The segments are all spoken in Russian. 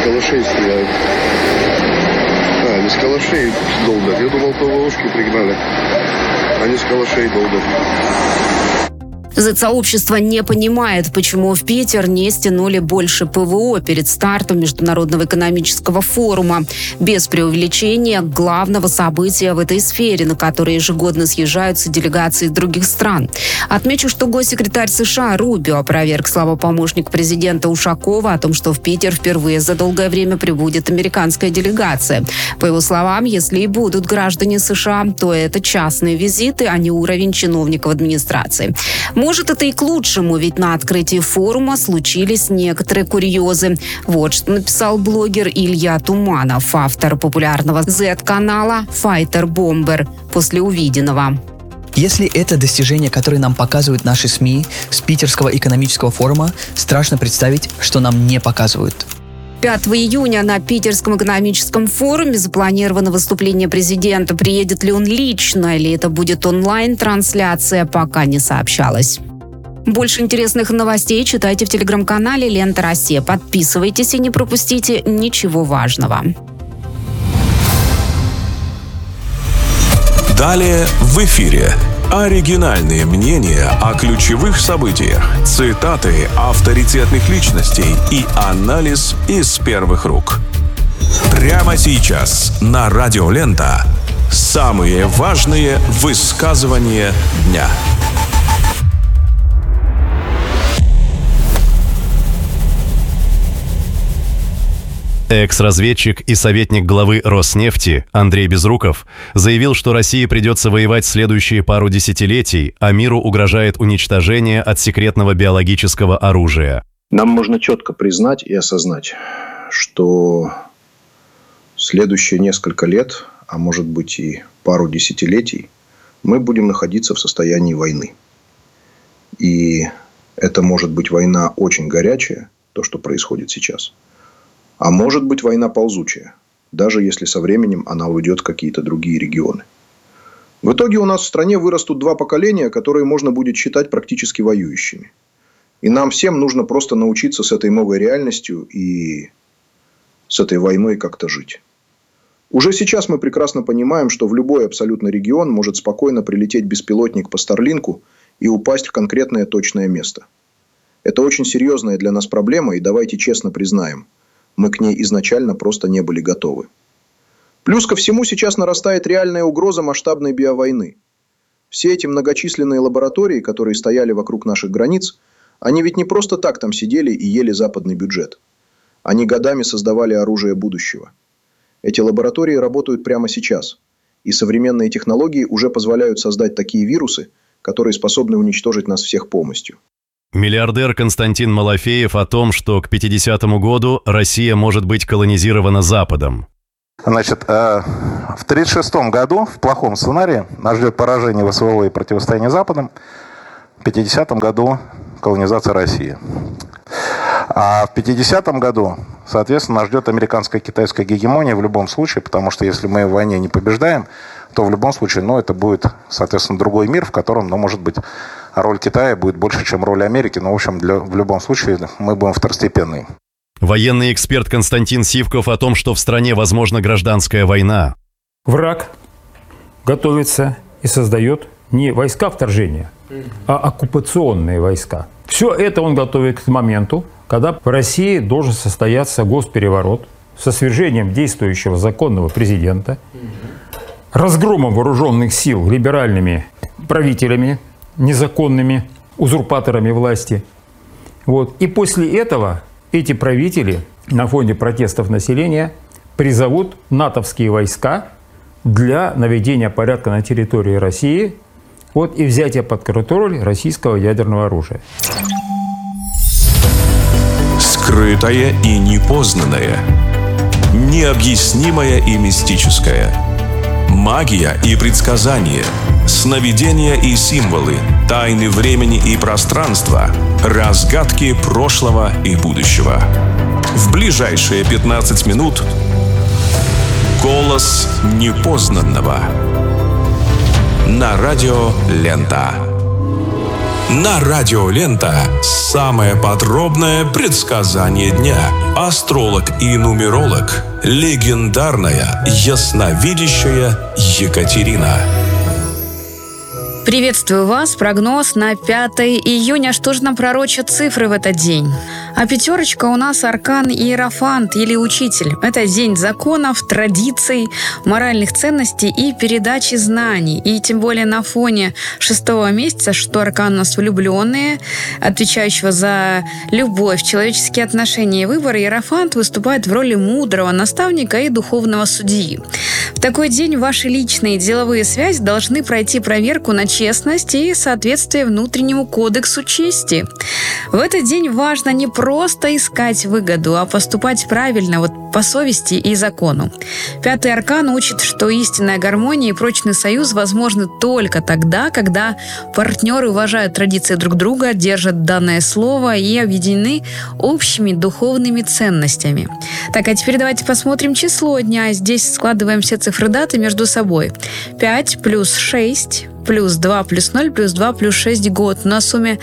калашей стреляют. Не с калашей долбят. Я думал, ПВОшки пригнали. Они с калашей долбят. Зет-сообщество не понимает, почему в Питер не стянули больше ПВО перед стартом Международного экономического форума. Без преувеличения главного события в этой сфере, на которое ежегодно съезжаются делегации других стран. Отмечу, что госсекретарь США Рубио опроверг слова помощника президента Ушакова о том, что в Питер впервые за долгое время прибудет американская делегация. По его словам, если и будут граждане США, то это частные визиты, а не уровень чиновников администрации. Может, это и к лучшему, ведь на открытии форума случились некоторые курьезы. Вот что написал блогер Илья Туманов, автор популярного Z-канала «Fighter Bomber» после увиденного. Если это достижения, которые нам показывают наши СМИ с Питерского экономического форума, страшно представить, что нам не показывают. 5 июня на Питерском экономическом форуме запланировано выступление президента. Приедет ли он лично или это будет онлайн-трансляция, пока не сообщалось. Больше интересных новостей читайте в телеграм-канале «Лента Россия». Подписывайтесь и не пропустите ничего важного. Далее в эфире. Оригинальные мнения о ключевых событиях, цитаты авторитетных личностей и анализ из первых рук. Прямо сейчас на Радио Лента самые важные высказывания дня. Экс-разведчик и советник главы Роснефти Андрей Безруков заявил, что России придется воевать следующие пару десятилетий, а миру угрожает уничтожение от секретного биологического оружия. Нам нужно четко признать и осознать, что следующие несколько лет, а может быть и пару десятилетий, мы будем находиться в состоянии войны. И это может быть война очень горячая, то, что происходит сейчас. А может быть война ползучая, даже если со временем она уйдет в какие-то другие регионы. В итоге у нас в стране вырастут два поколения, которые можно будет считать практически воюющими. И нам всем нужно просто научиться с этой новой реальностью и с этой войной как-то жить. Уже сейчас мы прекрасно понимаем, что в любой абсолютно регион может спокойно прилететь беспилотник по Старлинку и упасть в конкретное точное место. Это очень серьезная для нас проблема, и давайте честно признаем, мы к ней изначально просто не были готовы. Плюс ко всему сейчас нарастает реальная угроза масштабной биовойны. Все эти многочисленные лаборатории, которые стояли вокруг наших границ, они ведь не просто так там сидели и ели западный бюджет. Они годами создавали оружие будущего. Эти лаборатории работают прямо сейчас. И современные технологии уже позволяют создать такие вирусы, которые способны уничтожить нас всех полностью. Миллиардер Константин Малафеев о том, что к 50-му году Россия может быть колонизирована Западом. Значит, в 1936 году, в плохом сценарии, нас ждет поражение ВСВО и противостояние с Западом. В 50-м году колонизация России. А в 50-м году, соответственно, нас ждет американская и китайская гегемония в любом случае, потому что если мы в войне не побеждаем, то в любом случае, это будет, соответственно, другой мир, в котором, может быть, роль Китая будет больше, чем роль Америки. Но, в общем, в любом случае мы будем второстепенные. Военный эксперт Константин Сивков о том, что в стране возможна гражданская война. Враг готовится и создает не войска вторжения, а оккупационные войска. Все это он готовит к моменту, когда в России должен состояться госпереворот со свержением действующего законного президента, разгромом вооруженных сил либеральными правителями, незаконными узурпаторами власти. И после этого эти правители на фоне протестов населения призовут натовские войска для наведения порядка на территории России и взятия под контроль российского ядерного оружия. Скрытое и непознанное, необъяснимое и мистическое, магия и предсказания, сновидения и символы, тайны времени и пространства, разгадки прошлого и будущего. В ближайшие 15 минут голос непознанного на Радио Лента. На радио «Лента» самое подробное предсказание дня. Астролог и нумеролог, легендарная ясновидящая Екатерина. Приветствую вас. Прогноз на 5 июня. Что же нам пророчат цифры в этот день? А пятерочка у нас аркан Иерофант или Учитель. Это день законов, традиций, моральных ценностей и передачи знаний. И тем более на фоне 6-го месяца, что аркан у нас влюбленные, отвечающего за любовь, человеческие отношения и выборы, Иерофант выступает в роли мудрого наставника и духовного судьи. В такой день ваши личные деловые связи должны пройти проверку на честность и соответствие внутреннему кодексу чести. В этот день важно не просто искать выгоду, а поступать правильно, по совести и закону. 5-й аркан учит, что истинная гармония и прочный союз возможны только тогда, когда партнеры уважают традиции друг друга, держат данное слово и объединены общими духовными ценностями. Так, а теперь давайте посмотрим число дня. Здесь складываем все цифры даты между собой. 5 плюс 6... плюс 2 плюс 0 плюс 2 плюс 6 год. На сумме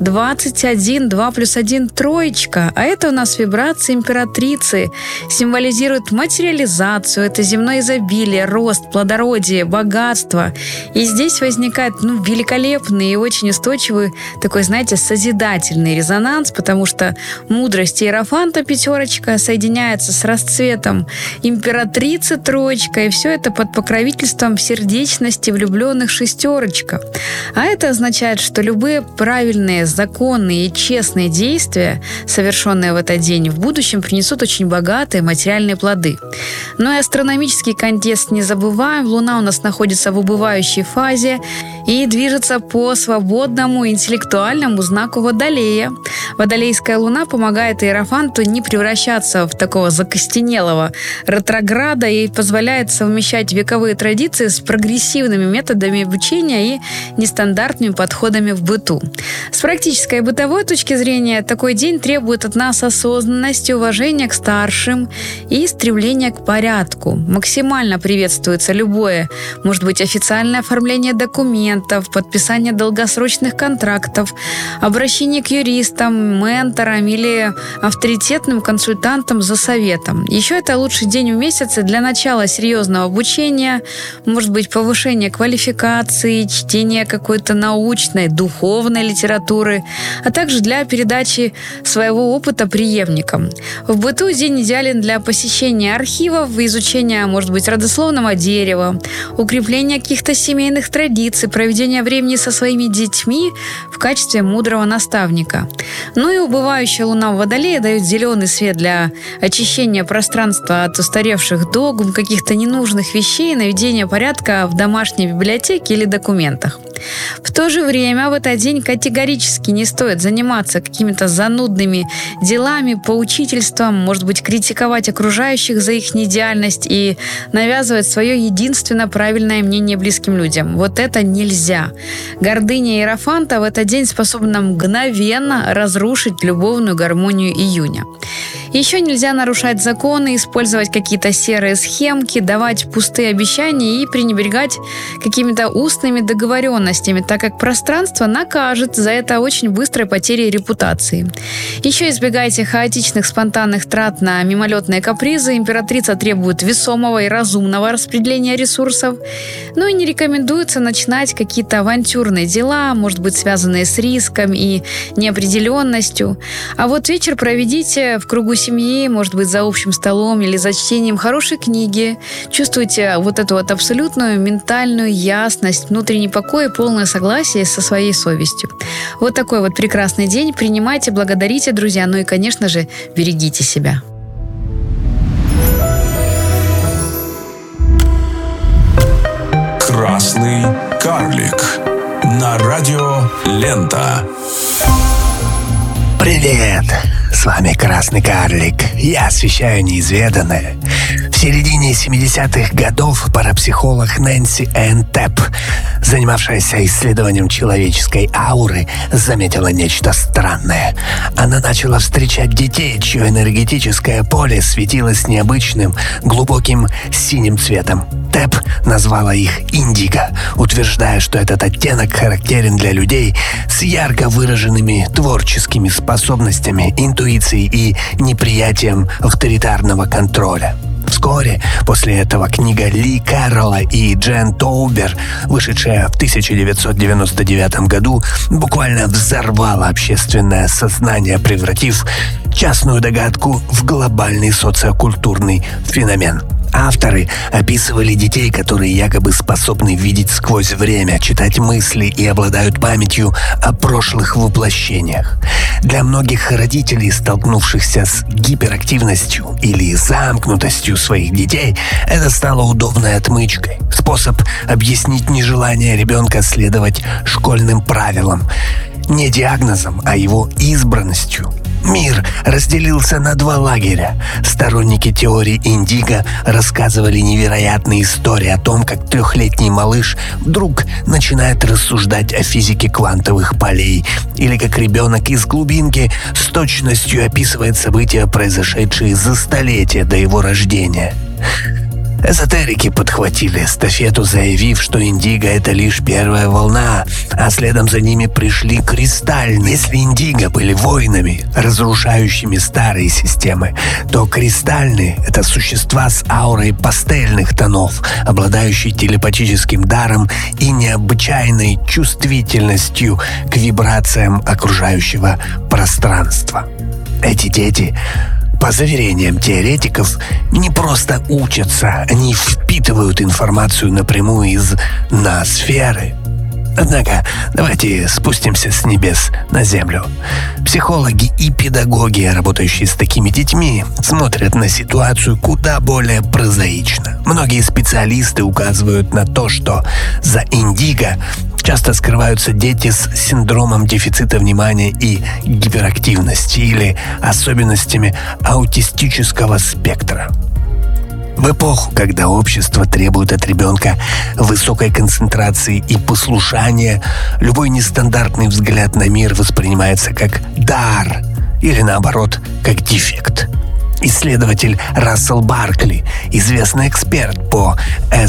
21, 2 плюс 1 троечка. А это у нас вибрации императрицы. Символизирует материализацию, это земное изобилие, рост, плодородие, богатство. И здесь возникает великолепный и очень устойчивый такой, созидательный резонанс, потому что мудрость Иерофанта пятерочка соединяется с расцветом императрицы троечка, и все это под покровительством сердечности влюбленных шестерок. А это означает, что любые правильные, законные и честные действия, совершенные в этот день, в будущем принесут очень богатые материальные плоды. Но и астрономический контекст не забываем. Луна у нас находится в убывающей фазе и движется по свободному интеллектуальному знаку Водолея. Водолейская луна помогает Иерофанту не превращаться в такого закостенелого ретрограда и позволяет совмещать вековые традиции с прогрессивными методами обучения и нестандартными подходами в быту. С практической и бытовой точки зрения такой день требует от нас осознанности, уважения к старшим и стремления к порядку. Максимально приветствуется любое, может быть, официальное оформление документов, подписание долгосрочных контрактов, обращение к юристам, менторам или авторитетным консультантам за советом. Еще это лучший день в месяце для начала серьезного обучения, может быть, повышения квалификации, чтение какой-то научной, духовной литературы, а также для передачи своего опыта преемникам. В быту день идеален для посещения архивов, изучения, может быть, родословного дерева, укрепления каких-то семейных традиций, проведения времени со своими детьми в качестве мудрого наставника. Ну и убывающая луна в Водолее дает зеленый свет для очищения пространства от устаревших догм, каких-то ненужных вещей, наведения порядка в домашней библиотеке или документах. В то же время в этот день категорически не стоит заниматься какими-то занудными делами, поучительством, может быть, критиковать окружающих за их неидеальность и навязывать свое единственно правильное мнение близким людям. Вот это нельзя. Гордыня Иерофанта в этот день способна мгновенно разрушить любовную гармонию июня. Еще нельзя нарушать законы, использовать какие-то серые схемки, давать пустые обещания и пренебрегать какими-то устными договоренностями, так как пространство накажет за это очень быстрой потерей репутации. Еще избегайте хаотичных спонтанных трат на мимолетные капризы. Императрица требует весомого и разумного распределения ресурсов. Ну и не рекомендуется начинать какие-то авантюрные дела, может быть, связанные с риском и неопределенностью. А вот вечер проведите в кругу семьи, может быть, за общим столом или за чтением хорошей книги. Чувствуйте вот эту вот абсолютную ментальную ясность, внутренний покой и полное согласие со своей совестью. Вот такой вот прекрасный день. Принимайте, благодарите, друзья. Ну и, конечно же, берегите себя. Красный карлик на радио «Лента». Привет! С вами Красный Карлик. Я освещаю неизведанное. В середине 70-х годов парапсихолог Нэнси Энн Тепп, занимавшаяся исследованием человеческой ауры, заметила нечто странное. Она начала встречать детей, чье энергетическое поле светилось необычным, глубоким синим цветом. ТЭП назвала их индиго, утверждая, что этот оттенок характерен для людей с ярко выраженными творческими способностями, интуицией и неприятием авторитарного контроля. Вскоре после этого книга Ли Кэрролла и Джен Тоубер, вышедшая в 1999 году, буквально взорвала общественное сознание, превратив частную догадку в глобальный социокультурный феномен. Авторы описывали детей, которые якобы способны видеть сквозь время, читать мысли и обладают памятью о прошлых воплощениях. Для многих родителей, столкнувшихся с гиперактивностью или замкнутостью своих детей, это стало удобной отмычкой. Способ объяснить нежелание ребенка следовать школьным правилам. Не диагнозом, а его избранностью. Мир разделился на два лагеря. Сторонники теории индиго рассказывали невероятные истории о том, как 3-летний малыш вдруг начинает рассуждать о физике квантовых полей, или как ребенок из глубинки с точностью описывает события, произошедшие за столетия до его рождения. Эзотерики подхватили эстафету, заявив, что индиго — это лишь первая волна, а следом за ними пришли кристальные. Если индиго были воинами, разрушающими старые системы, то кристальные — это существа с аурой пастельных тонов, обладающие телепатическим даром и необычайной чувствительностью к вибрациям окружающего пространства. Эти дети, по заверениям теоретиков, не просто учатся, они впитывают информацию напрямую из ноосферы. Однако, давайте спустимся с небес на землю. Психологи и педагоги, работающие с такими детьми, смотрят на ситуацию куда более прозаично. Многие специалисты указывают на то, что за индиго часто скрываются дети с синдромом дефицита внимания и гиперактивности или особенностями аутистического спектра. В эпоху, когда общество требует от ребенка высокой концентрации и послушания, любой нестандартный взгляд на мир воспринимается как дар или, наоборот, как дефект. Исследователь Рассел Баркли, известный эксперт по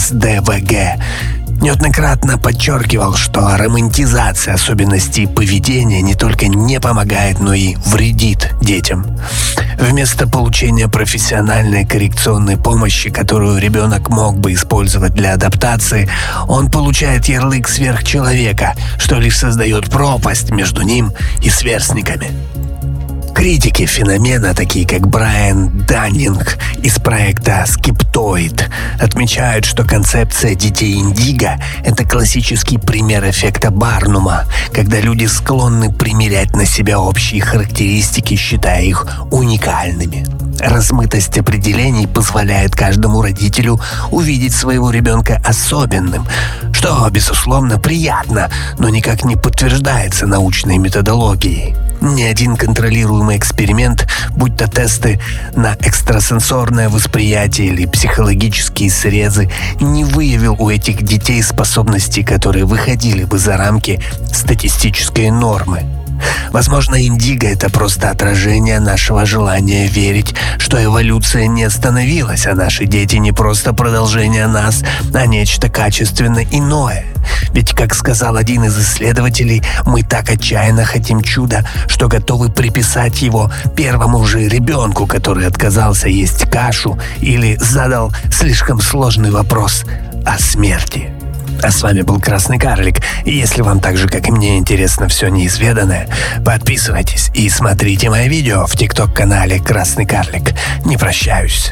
СДВГ, неоднократно подчеркивал, что романтизация особенностей поведения не только не помогает, но и вредит детям. Вместо получения профессиональной коррекционной помощи, которую ребенок мог бы использовать для адаптации, он получает ярлык сверхчеловека, что лишь создает пропасть между ним и сверстниками. Критики феномена, такие как Брайан Даннинг из проекта «Скептоид», отмечают, что концепция детей индиго — это классический пример эффекта Барнума, когда люди склонны примерять на себя общие характеристики, считая их уникальными. Размытость определений позволяет каждому родителю увидеть своего ребенка особенным, что, безусловно, приятно, но никак не подтверждается научной методологией. Ни один контролируемый эксперимент, будь то тесты на экстрасенсорное восприятие или психологические срезы, не выявил у этих детей способностей, которые выходили бы за рамки статистической нормы. Возможно, индиго — это просто отражение нашего желания верить, что эволюция не остановилась, а наши дети не просто продолжение нас, а нечто качественно иное. Ведь, как сказал один из исследователей, мы так отчаянно хотим чуда, что готовы приписать его первому же ребенку, который отказался есть кашу или задал слишком сложный вопрос о смерти. А с вами был Красный Карлик. И если вам так же, как и мне, интересно все неизведанное, подписывайтесь и смотрите мои видео в ТикТок-канале Красный Карлик. Не прощаюсь.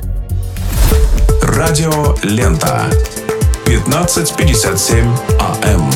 Радио Лента. 15:57 АМ.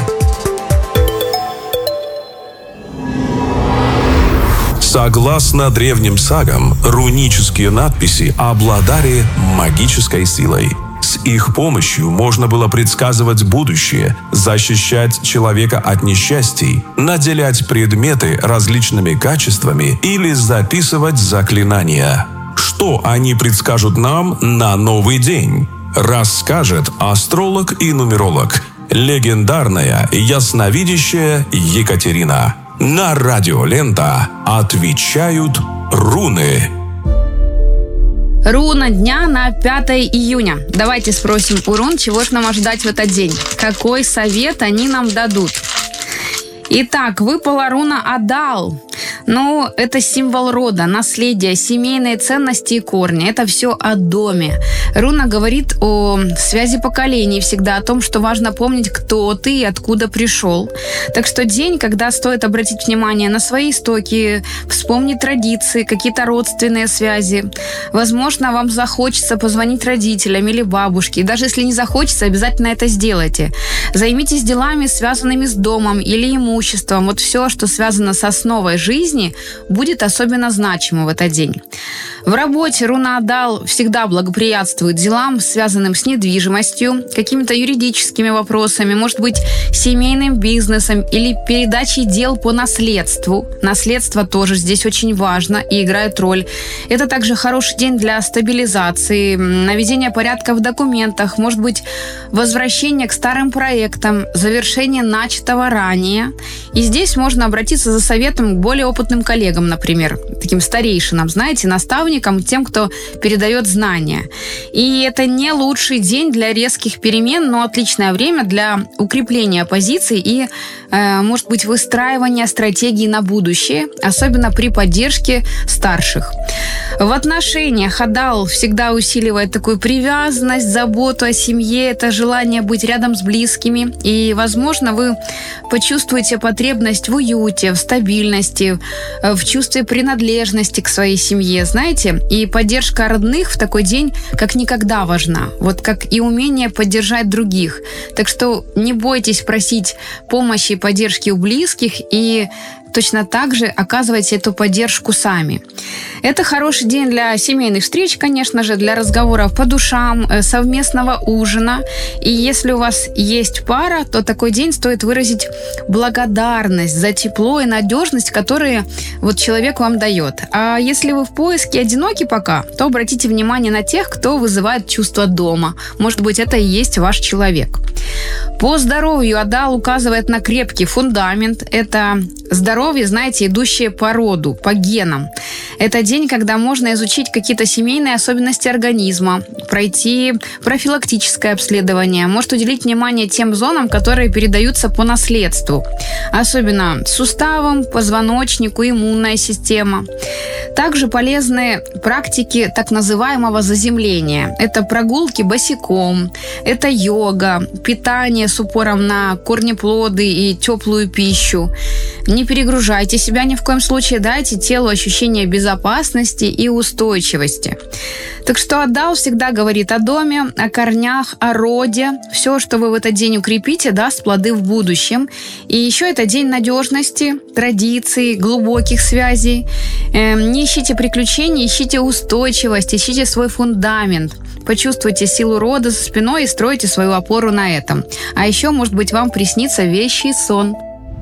Согласно древним сагам, рунические надписи обладали магической силой. С их помощью можно было предсказывать будущее, защищать человека от несчастий, наделять предметы различными качествами или записывать заклинания. Что они предскажут нам на новый день? Расскажет астролог и нумеролог, легендарная ясновидящая Екатерина. На радио Лента отвечают руны. Руна дня на 5 июня. Давайте спросим у рун, чего же нам ожидать в этот день. Какой совет они нам дадут? Итак, выпала руна Адал. Ну, это символ рода, наследия, семейные ценности и корни. Это все о доме. Руна говорит о связи поколений, всегда о том, что важно помнить, кто ты и откуда пришел. Так что день, когда стоит обратить внимание на свои истоки, вспомнить традиции, какие-то родственные связи. Возможно, вам захочется позвонить родителям или бабушке. И даже если не захочется, обязательно это сделайте. Займитесь делами, связанными с домом или имуществом. Вот все, что связано с основой жизни, будет особенно значимо в этот день. В работе руна Адал всегда благоприятствует делам, связанным с недвижимостью, какими-то юридическими вопросами, может быть, семейным бизнесом или передачей дел по наследству. Наследство тоже здесь очень важно и играет роль. Это также хороший день для стабилизации, наведения порядка в документах, может быть, возвращение к старым проектам, завершение начатого ранее. И здесь можно обратиться за советом к более опытным коллегам, например, таким старейшинам, знаете, наставникам, тем, кто передает знания. И это не лучший день для резких перемен, но отличное время для укрепления позиций и, может быть, выстраивания стратегий на будущее, особенно при поддержке старших. В отношениях Адал всегда усиливает такую привязанность, заботу о семье, это желание быть рядом с близкими. И, возможно, вы почувствуете потребность в уюте, в стабильности, в чувстве принадлежности к своей семье, знаете. И поддержка родных в такой день как никогда важна. Вот как и умение поддержать других. Так что не бойтесь просить помощи и поддержки у близких и точно так же оказывайте эту поддержку сами. Это хороший день для семейных встреч, конечно же, для разговоров по душам, совместного ужина. И если у вас есть пара, то такой день стоит выразить благодарность за тепло и надежность, которые вот человек вам дает. А если вы в поиске одиноки пока, то обратите внимание на тех, кто вызывает чувство дома. Может быть, это и есть ваш человек. По здоровью Адал указывает на крепкий фундамент. Это здоровье, знаете, идущее по роду, по генам. Это день, когда можно изучить какие-то семейные особенности организма, пройти профилактическое обследование, может уделить внимание тем зонам, которые передаются по наследству. Особенно суставам, позвоночнику, иммунная система. Также полезны практики так называемого заземления. Это прогулки босиком, это йога, питание с упором на корнеплоды и теплую пищу. Не перегружайте себя ни в коем случае, дайте телу ощущение безопасности и устойчивости. Так что Адал всегда говорит о доме, о корнях, о роде. Все, что вы в этот день укрепите, даст плоды в будущем. И еще это день надежности, традиций, глубоких связей. Не ищите приключений, ищите устойчивость, ищите свой фундамент. Почувствуйте силу рода за спиной и стройте свою опору на этом. А еще, может быть, вам приснится вещий сон.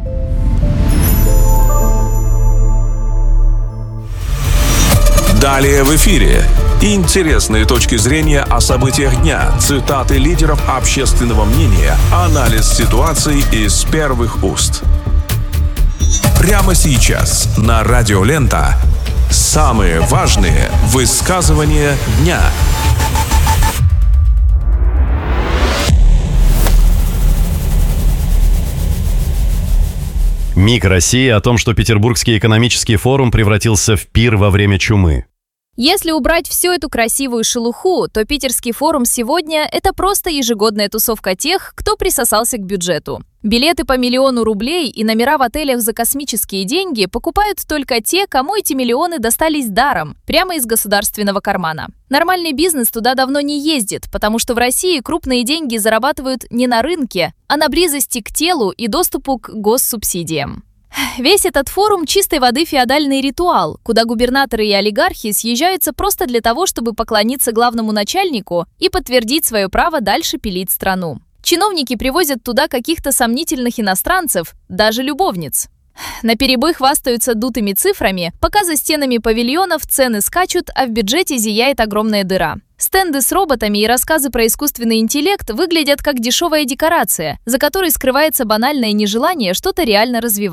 Далее в эфире интересные точки зрения о событиях дня, цитаты лидеров общественного мнения, анализ ситуации из первых уст. Прямо сейчас на Радио Лента самые важные высказывания дня. МИГ России о том, что Петербургский экономический форум превратился в пир во время чумы. Если убрать всю эту красивую шелуху, то Питерский форум сегодня – это просто ежегодная тусовка тех, кто присосался к бюджету. Билеты по 1 000 000 рублей и номера в отелях за космические деньги покупают только те, кому эти миллионы достались даром, прямо из государственного кармана. Нормальный бизнес туда давно не ездит, потому что в России крупные деньги зарабатывают не на рынке, а на близости к телу и доступу к госсубсидиям. Весь этот форум чистой воды феодальный ритуал, куда губернаторы и олигархи съезжаются просто для того, чтобы поклониться главному начальнику и подтвердить свое право дальше пилить страну. Чиновники привозят туда каких-то сомнительных иностранцев, даже любовниц. Наперебой хвастаются дутыми цифрами, пока за стенами павильонов цены скачут, а в бюджете зияет огромная дыра. Стенды с роботами и рассказы про искусственный интеллект выглядят как дешевая декорация, за которой скрывается банальное нежелание что-то реально развивать.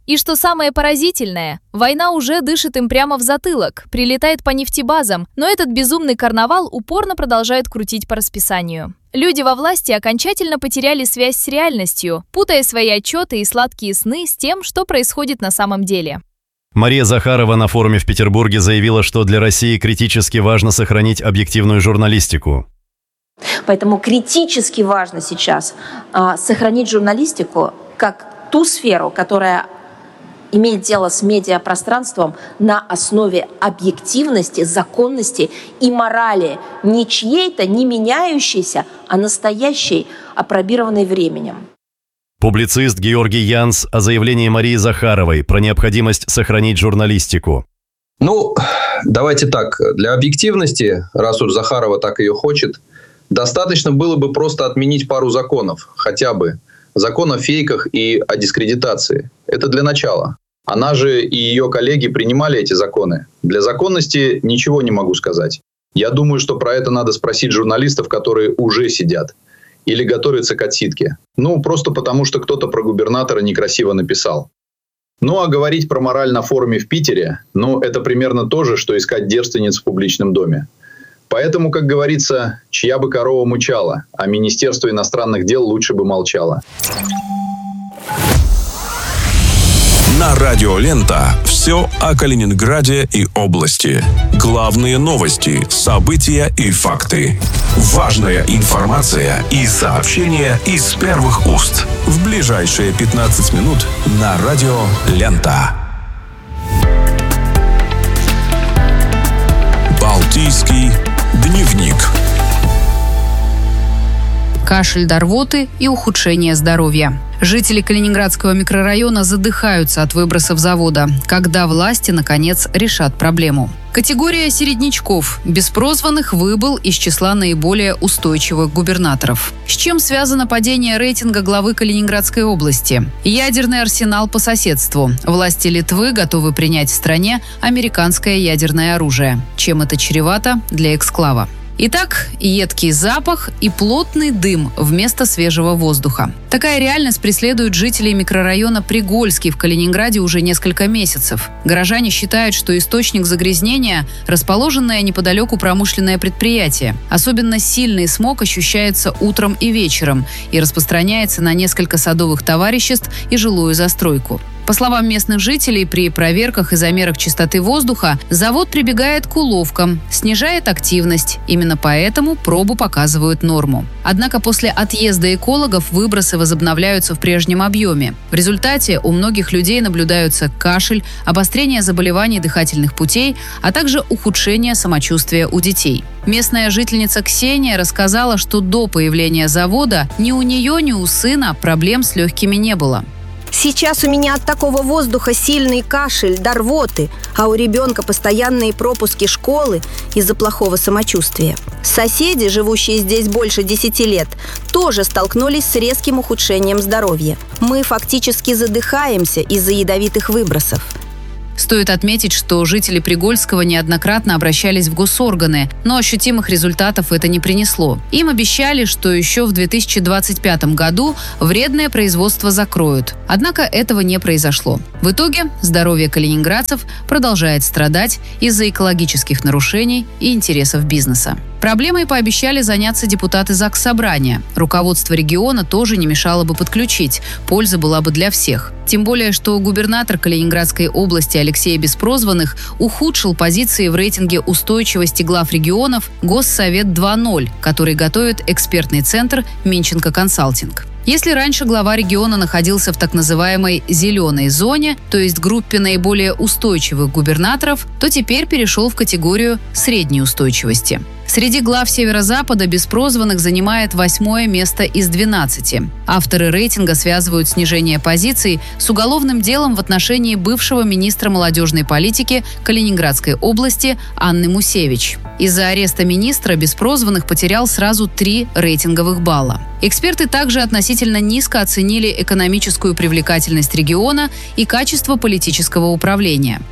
И что самое поразительное, война уже дышит им прямо в затылок, прилетает по нефтебазам, но этот безумный карнавал упорно продолжает крутить по расписанию. Люди во власти окончательно потеряли связь с реальностью, путая свои отчеты и сладкие сны с тем, что происходит на самом деле. Мария Захарова на форуме в Петербурге заявила, что для России критически важно сохранить объективную журналистику. Поэтому критически важно сейчас сохранить журналистику как ту сферу, которая имеет дело с медиапространством на основе объективности, законности и морали. Не чьей-то, не меняющейся, а настоящей, апробированной временем. Публицист Георгий Янс о заявлении Марии Захаровой про необходимость сохранить журналистику. Давайте так. Для объективности, раз уж Захарова так ее хочет, достаточно было бы просто отменить пару законов. Хотя бы. Закон о фейках и о дискредитации. Это для начала. Она же и ее коллеги принимали эти законы. Для законности ничего не могу сказать. Я думаю, что про это надо спросить журналистов, которые уже сидят. Или готовятся к отсидке. Просто потому, что кто-то про губернатора некрасиво написал. А говорить про мораль на форуме в Питере, это примерно то же, что искать девственниц в публичном доме. Поэтому, как говорится, чья бы корова мычала, а Министерство иностранных дел лучше бы молчало. На радио «Лента» все о Калининграде и области. Главные новости, события и факты. Важная информация и сообщения из первых уст. В ближайшие 15 минут на радио «Лента». Балтийский дневник. Кашель до рвоты и ухудшение здоровья. Жители Калининградского микрорайона задыхаются от выбросов завода. Когда власти, наконец, решат проблему? Категория середнячков, беспрозванных, выбыл из числа наиболее устойчивых губернаторов. С чем связано падение рейтинга главы Калининградской области? Ядерный арсенал по соседству. Власти Литвы готовы принять в стране американское ядерное оружие. Чем это чревато для эксклава? Итак, едкий запах и плотный дым вместо свежего воздуха. Такая реальность преследует жителей микрорайона Пригольский в Калининграде уже несколько месяцев. Горожане считают, что источник загрязнения – расположенное неподалеку промышленное предприятие. Особенно сильный смог ощущается утром и вечером и распространяется на несколько садовых товариществ и жилую застройку. По словам местных жителей, при проверках и замерах чистоты воздуха завод прибегает к уловкам, снижает активность. Именно поэтому пробу показывают норму. Однако после отъезда экологов выбросы возобновляются в прежнем объеме. В результате у многих людей наблюдаются кашель, обострение заболеваний дыхательных путей, а также ухудшение самочувствия у детей. Местная жительница Ксения рассказала, что до появления завода ни у нее, ни у сына проблем с легкими не было. Сейчас у меня от такого воздуха сильный кашель до рвоты, а у ребенка постоянные пропуски школы из-за плохого самочувствия. Соседи, живущие здесь больше 10 лет, тоже столкнулись с резким ухудшением здоровья. Мы фактически задыхаемся из-за ядовитых выбросов. Стоит отметить, что жители Пригольского неоднократно обращались в госорганы, но ощутимых результатов это не принесло. Им обещали, что еще в 2025 году вредное производство закроют. Однако этого не произошло. В итоге здоровье калининградцев продолжает страдать из-за экологических нарушений и интересов бизнеса. Проблемой пообещали заняться депутаты Заксобрания. Руководство региона тоже не мешало бы подключить. Польза была бы для всех. Тем более, что губернатор Калининградской области Алексей Беспрозванных ухудшил позиции в рейтинге устойчивости глав регионов Госсовет 2.0, который готовит экспертный центр Минченко Консалтинг. Если раньше глава региона находился в так называемой «зеленой зоне», то есть группе наиболее устойчивых губернаторов, то теперь перешел в категорию средней устойчивости. Среди глав Северо-Запада Беспрозванных занимает 8-е место из 12. Авторы рейтинга связывают снижение позиций с уголовным делом в отношении бывшего министра молодежной политики Калининградской области Анны Мусевич. Из-за ареста министра Беспрозванных потерял сразу 3 рейтинговых балла. Эксперты также относительно низко оценили экономическую привлекательность региона и качество политического управления.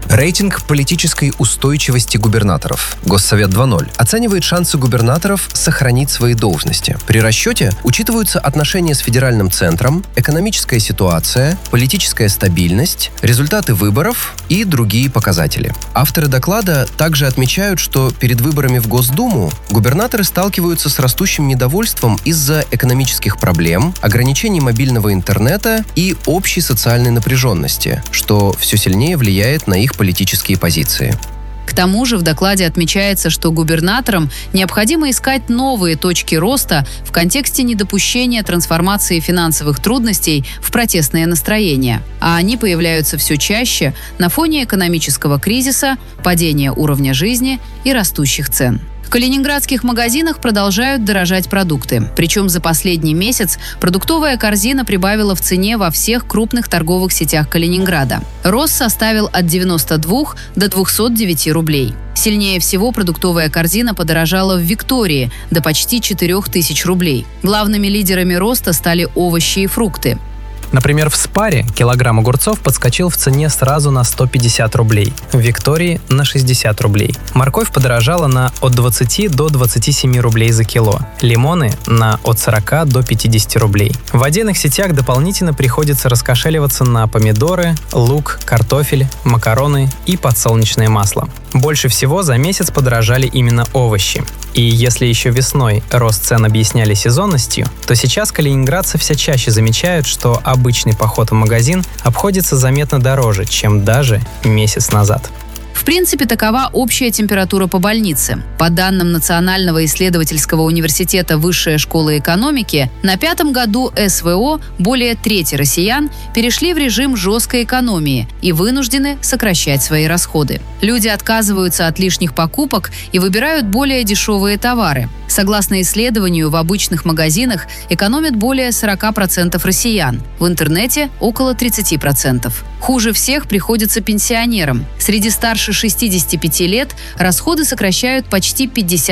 Рейтинг политической устойчивости губернаторов. Госсовет 2.0 оценивает шансы губернаторов сохранить свои должности. При расчете учитываются отношения с федеральным центром, экономическая ситуация, политическая стабильность, результаты выборов и другие показатели. Авторы доклада также отмечают, что перед выборами в Госдуму губернаторы сталкиваются с растущим недовольством из-за экономических проблем, ограничений мобильного интернета и общей социальной напряженности, что все сильнее влияет на их политические позиции. К тому же в докладе отмечается, что губернаторам необходимо искать новые точки роста в контексте недопущения трансформации финансовых трудностей в протестные настроения. А они появляются все чаще на фоне экономического кризиса, падения уровня жизни и растущих цен. В калининградских магазинах продолжают дорожать продукты. Причем за последний месяц продуктовая корзина прибавила в цене во всех крупных торговых сетях Калининграда. Рост составил от 92 до 209 рублей. Сильнее всего продуктовая корзина подорожала в Виктории до почти 4000 рублей. Главными лидерами роста стали овощи и фрукты. Например, в Спаре килограмм огурцов подскочил в цене сразу на 150 рублей, в Виктории – на 60 рублей. Морковь подорожала от 20 до 27 рублей за кило, лимоны – от 40 до 50 рублей. В отдельных сетях дополнительно приходится раскошеливаться на помидоры, лук, картофель, макароны и подсолнечное масло. Больше всего за месяц подорожали именно овощи. И если еще весной рост цен объясняли сезонностью, то сейчас калининградцы все чаще замечают, что обычный поход в магазин обходится заметно дороже, чем даже месяц назад. В принципе, такова общая температура по больнице. По данным Национального исследовательского университета Высшая школа экономики, на 5-м году СВО более трети россиян перешли в режим жесткой экономии и вынуждены сокращать свои расходы. Люди отказываются от лишних покупок и выбирают более дешевые товары. Согласно исследованию, в обычных магазинах экономят более 40% россиян, в интернете – около 30%. Хуже всех приходится пенсионерам. Среди старше 65 лет расходы сокращают почти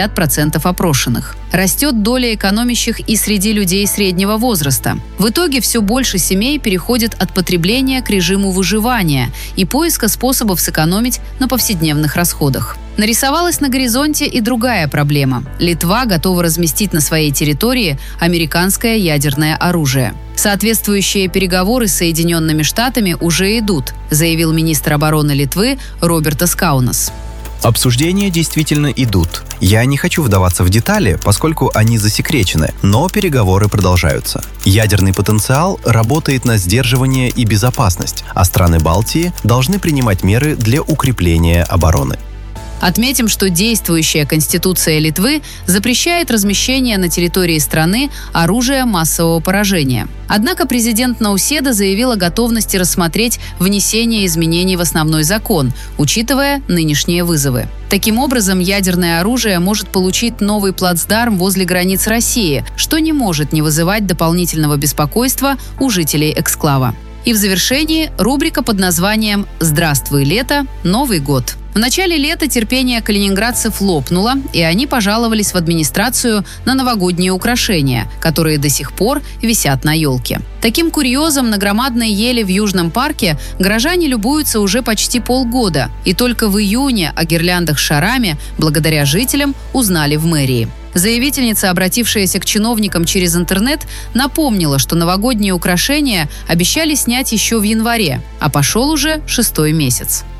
50% опрошенных. Растет доля экономящих и среди людей среднего возраста. В итоге все больше семей переходят от потребления к режиму выживания и поиска способов сэкономить на повседневных расходах. Нарисовалась на горизонте и другая проблема. Литва готова разместить на своей территории американское ядерное оружие. Соответствующие переговоры с Соединенными Штатами уже идут, заявил министр обороны Литвы Робертас Каунас. Обсуждения действительно идут. Я не хочу вдаваться в детали, поскольку они засекречены, но переговоры продолжаются. Ядерный потенциал работает на сдерживание и безопасность, а страны Балтии должны принимать меры для укрепления обороны. Отметим, что действующая Конституция Литвы запрещает размещение на территории страны оружия массового поражения. Однако президент Науседа заявил о готовности рассмотреть внесение изменений в основной закон, учитывая нынешние вызовы. Таким образом, ядерное оружие может получить новый плацдарм возле границ России, что не может не вызывать дополнительного беспокойства у жителей эксклава. И в завершении рубрика под названием «Здравствуй, лето! Новый год». В начале лета терпение калининградцев лопнуло, и они пожаловались в администрацию на новогодние украшения, которые до сих пор висят на елке. Таким курьезом на громадной еле в Южном парке горожане любуются уже почти полгода, и только в июне о гирляндах с шарами, благодаря жителям, узнали в мэрии. Заявительница, обратившаяся к чиновникам через интернет, напомнила, что новогодние украшения обещали снять еще в январе, а пошел уже 6-й месяц.